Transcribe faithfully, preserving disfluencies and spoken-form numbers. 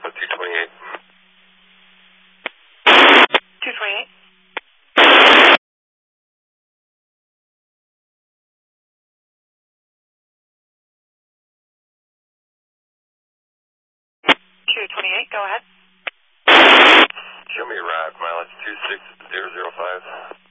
two twenty-eight. two twenty-eight. two twenty-eight, go ahead. Show me a ride, mileage two six zero zero five.